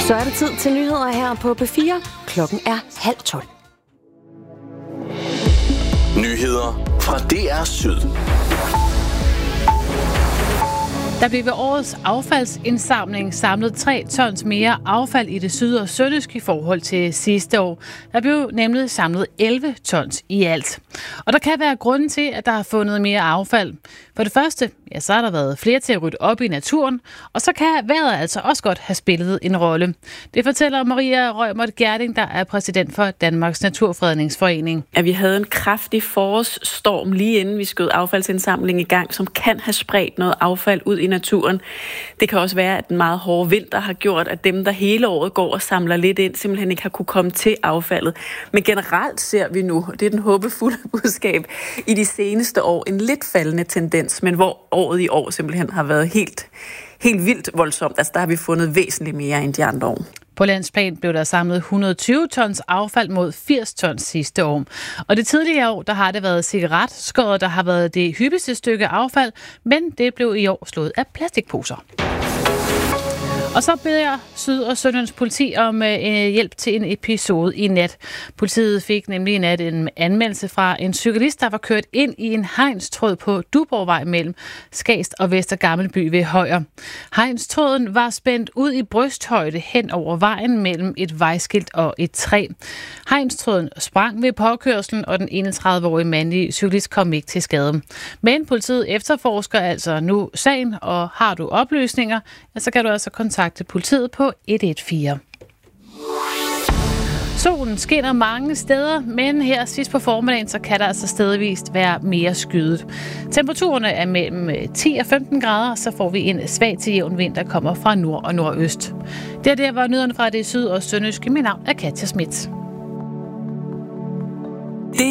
Så er det tid til nyheder her på P4. Klokken er 11:30. Nyheder fra DR Syd. Der blev ved årets affaldsindsamling samlet 3 tons mere affald i det syd- og sønderjyske i forhold til sidste år. Der blev nemlig samlet 11 tons i alt. Og der kan være grunden til, at der er fundet mere affald. For det første, ja, så har der været flere til at rydde op i naturen, og så kan vejret altså også godt have spillet en rolle. Det fortæller Maria Reumert Gjerding, der er præsident for Danmarks Naturfredningsforening. At vi havde en kraftig forårsstorm lige inden vi skød affaldsindsamling i gang, som kan have spredt noget affald ud i naturen. Det kan også være, at den meget hårde vinter har gjort, at dem, der hele året går og samler lidt ind, simpelthen ikke har kunne komme til affaldet. Men generelt ser vi nu, det er den håbefulde budskab, i de seneste år en lidt faldende tendens, men hvor året i år simpelthen har været helt vildt voldsomt. Altså der har vi fundet væsentligt mere end de andre år. På landsplan blev der samlet 120 tons affald mod 80 tons sidste år. Og det tidligere år, der har det været cigaretskåret, der har været det hyppigste stykke affald, men det blev i år slået af plastikposer. Og så beder Syd- og Sønderjyllands politi om hjælp til en episode i nat. Politiet fik nemlig i nat en anmeldelse fra en cyklist, der var kørt ind i en hegnstråd på Duborgvej mellem Skast og Vester Gammelby ved Højer. Hegnstråden var spændt ud i brysthøjde hen over vejen mellem et vejskilt og et træ. Hegnstråden sprang ved påkørslen, og den 31-årige mandlige cyklist kom ikke til skade. Men politiet efterforsker altså nu sagen, og har du oplysninger, så kan du altså kontakte politiet på 114. Solen skinner mange steder, men her sidst på formiddagen, så kan der altså stedvist være mere skyet. Temperaturerne er mellem 10 og 15 grader, så får vi en svag til jævn vind, der kommer fra nord og nordøst. Det var nyhederne fra det syd- og sønderjyske. Mit navn er Katja Schmidt.